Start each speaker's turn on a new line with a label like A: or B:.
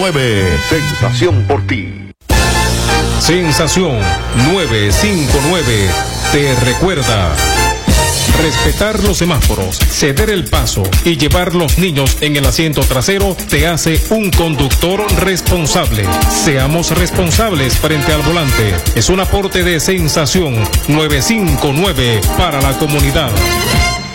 A: 959. Sensación por ti.
B: Sensación 959 te recuerda. Respetar los semáforos, ceder el paso y llevar los niños en el asiento trasero te hace un conductor responsable. Seamos responsables frente al volante. Es un aporte de Sensación 959 para la comunidad.